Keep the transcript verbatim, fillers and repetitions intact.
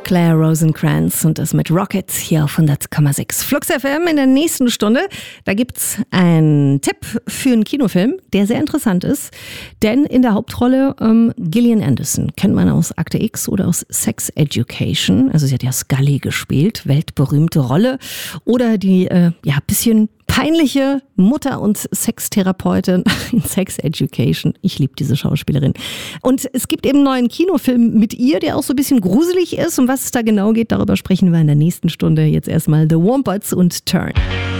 Claire Rosencrantz und das mit Rockets hier auf hundert Komma sechs. Flux F M in der nächsten Stunde. Da gibt's einen Tipp für einen Kinofilm, der sehr interessant ist. Denn in der Hauptrolle ähm, Gillian Anderson. Kennt man aus Akte X oder aus Sex Education. Also sie hat ja Scully gespielt, weltberühmte Rolle. Oder die äh, ja bisschen peinliche Mutter- und Sextherapeutin in Sex Education. Ich liebe diese Schauspielerin. Und es gibt eben einen neuen Kinofilm mit ihr, der auch so ein bisschen gruselig ist. Um was es da genau geht, darüber sprechen wir in der nächsten Stunde. Jetzt erstmal The Wombats und Turn.